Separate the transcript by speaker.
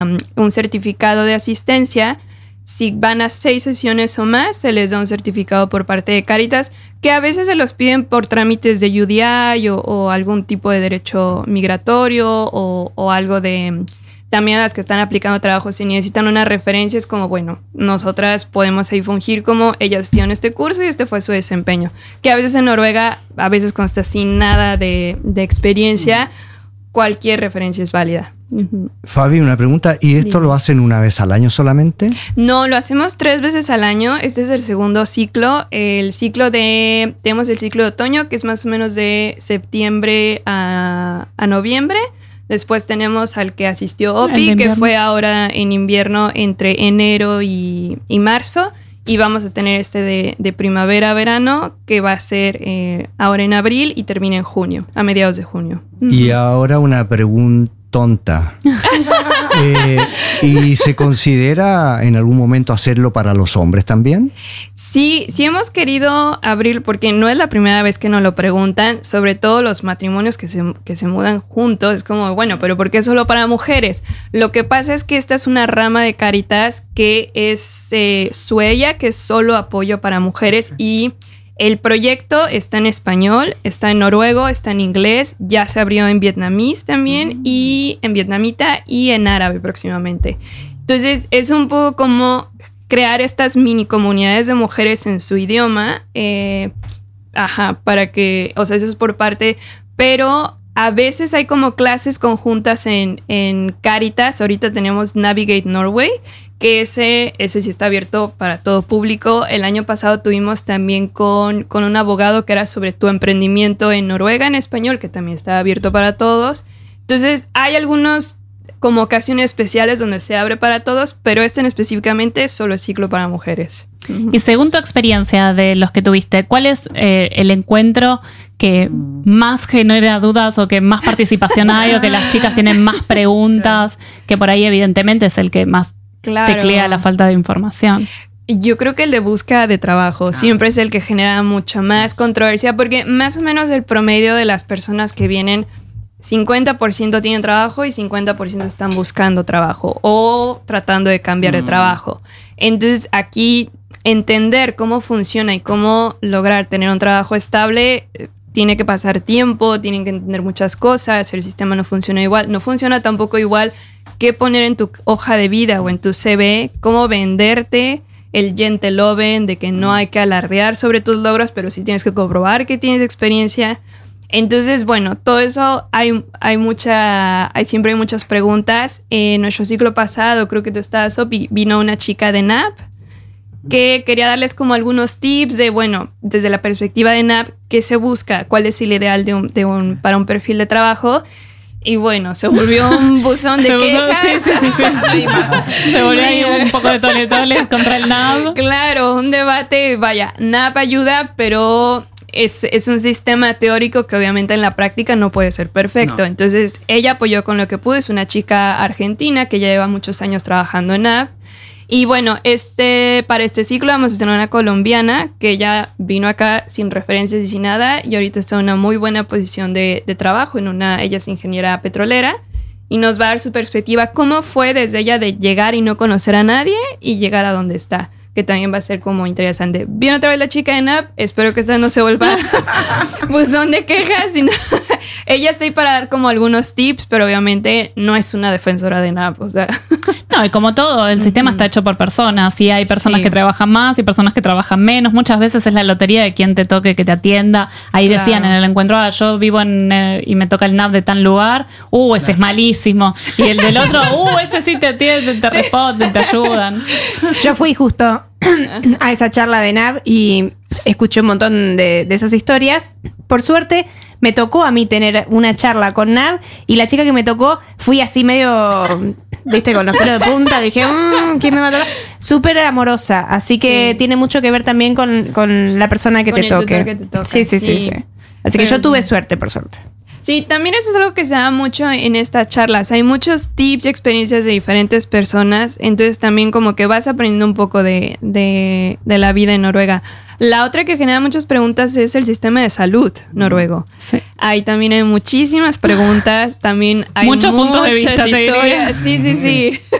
Speaker 1: un certificado de asistencia. Si van a 6 sesiones o más, se les da un certificado por parte de Cáritas, que a veces se los piden por trámites de UDI o algún tipo de derecho migratorio o algo de... También a las que están aplicando trabajo, si necesitan una referencia, es como, bueno, nosotras podemos ahí fungir como ellas tienen este curso y este fue su desempeño. Que a veces en Noruega, a veces cuando estás sin nada de experiencia, cualquier referencia es válida.
Speaker 2: Fabi, una pregunta. ¿Y esto lo hacen una vez al año solamente?
Speaker 1: No, lo hacemos 3 veces al año. Este es el segundo ciclo. Tenemos el ciclo de otoño, que es más o menos de septiembre a noviembre. Después tenemos al que asistió Opi, que fue ahora en invierno entre enero y marzo. Y vamos a tener este de primavera-verano, que va a ser ahora en abril y termina en junio, a mediados de junio.
Speaker 2: Y ahora una pregunta tonta. ¿Y se considera en algún momento hacerlo para los hombres también?
Speaker 1: Sí hemos querido abrir, porque no es la primera vez que nos lo preguntan, sobre todo los matrimonios que se mudan juntos. Es como, bueno, pero ¿por qué solo para mujeres? Lo que pasa es que esta es una rama de Cáritas que es Sueya, que es solo apoyo para mujeres, y el proyecto está en español, está en noruego, está en inglés, ya se abrió en vietnamís también, y en vietnamita y en árabe próximamente. Entonces es un poco como crear estas mini comunidades de mujeres en su idioma, para que, o sea, eso es por parte, pero a veces hay como clases conjuntas en Cáritas. Ahorita tenemos Navigate Norway, que ese sí está abierto para todo público. El año pasado tuvimos también con un abogado que era sobre tu emprendimiento en Noruega en español, que también está abierto para todos. Entonces hay algunos como ocasiones especiales donde se abre para todos, pero específicamente solo es ciclo para mujeres.
Speaker 3: Y según tu experiencia de los que tuviste, ¿cuál es el encuentro que más genera dudas o que más participación hay o que las chicas tienen más preguntas, que por ahí evidentemente es el que más teclea la falta de información?
Speaker 1: Yo creo que el de búsqueda de trabajo siempre es el que genera mucha más controversia, porque más o menos el promedio de las personas que vienen, 50% tienen trabajo y 50% están buscando trabajo o tratando de cambiar de trabajo. Entonces aquí entender cómo funciona y cómo lograr tener un trabajo estable tiene que pasar tiempo, tienen que entender muchas cosas, el sistema no funciona igual, no funciona tampoco igual que poner en tu hoja de vida o en tu CV, cómo venderte el jenteloven, de que no hay que alardear sobre tus logros, pero sí tienes que comprobar que tienes experiencia. Entonces, bueno, todo eso siempre hay muchas preguntas. En nuestro ciclo pasado, creo que tú estabas, vino una chica de NAP que quería darles como algunos tips de, bueno, desde la perspectiva de NAP, ¿qué se busca? ¿Cuál es el ideal para un perfil de trabajo? Y bueno, se volvió un buzón de quejas.
Speaker 3: Sí. Se volvió ahí un poco de tole-tole contra el NAP.
Speaker 1: Claro, un debate. Vaya, NAP ayuda, pero es un sistema teórico que obviamente en la práctica no puede ser perfecto. No. Entonces, ella apoyó con lo que pudo. Es una chica argentina que ya lleva muchos años trabajando en NAP. Y bueno, para este ciclo vamos a tener una colombiana que ya vino acá sin referencias y sin nada, y ahorita está en una muy buena posición de trabajo. Ella es ingeniera petrolera y nos va a dar su perspectiva cómo fue desde ella de llegar y no conocer a nadie y llegar a donde está, que también va a ser como interesante. Viene otra vez la chica de NAP, espero que esta no se vuelva buzón de quejas, sino ella está ahí para dar como algunos tips, pero obviamente no es una defensora de NAP, o sea.
Speaker 3: No, y como todo, el sistema está hecho por personas, y hay personas que trabajan más y personas que trabajan menos. Muchas veces es la lotería de quién te toque que te atienda. Ahí decían en el encuentro, yo vivo y me toca el NAP de tal lugar, ese es malísimo. Y el del otro, ese sí te atienden, te responden, te ayudan.
Speaker 4: Yo fui justo a esa charla de NAP y escuché un montón de esas historias. Por suerte me tocó a mí tener una charla con NAP, y la chica que me tocó fui así medio, viste, con los pelos de punta. Dije, ¿quién me va a tocar? Súper amorosa, así que tiene mucho que ver también con la persona que te toque. Que te toca. Sí. Así que yo tuve suerte, por suerte.
Speaker 1: Sí, también eso es algo que se da mucho en estas charlas. Hay muchos tips y experiencias de diferentes personas. Entonces también como que vas aprendiendo un poco de la vida en Noruega. La otra que genera muchas preguntas es el sistema de salud noruego.
Speaker 3: Sí.
Speaker 1: Ahí también hay muchísimas preguntas, también hay
Speaker 3: Muchos puntos de
Speaker 1: muchas
Speaker 3: vista, te diría.
Speaker 1: historias. Sí.